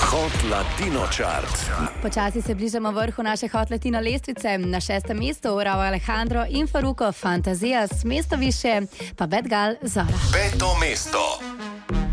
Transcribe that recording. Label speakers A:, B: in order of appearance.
A: Hot Latino Chart.
B: Počasi se bližamo vrhu naše Hot Latino lestvice. Na 6. mestu Rauw Alejandro in Farruko Fantasias, mesto više pa Bad Gal Zara.
A: 5. mesto.